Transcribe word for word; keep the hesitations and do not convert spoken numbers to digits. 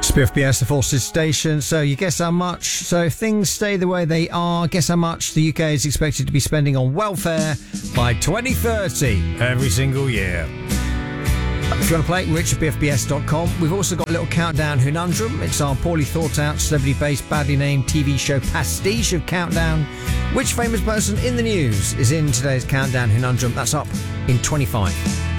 Spiff B S, the Forces Station. So you guess how much? So if things stay the way they are, guess how much the U K is expected to be spending on welfare by twenty thirty every single year. If you want to play, rich at b f b s dot com. We've also got a little countdown conundrum. It's our poorly thought out, celebrity-based, badly named T V show pastiche of Countdown. Which famous person in the news is in today's countdown conundrum? That's up in twenty-five.